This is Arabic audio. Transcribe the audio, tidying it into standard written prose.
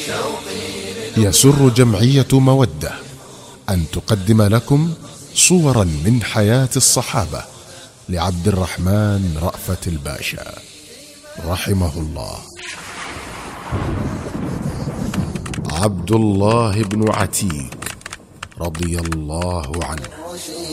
يسر جمعية مودة أن تقدم لكم صورا من حياة الصحابة لعبد الرحمن رأفت الباشا رحمه الله. عبد الله بن عتيق رضي الله عنه.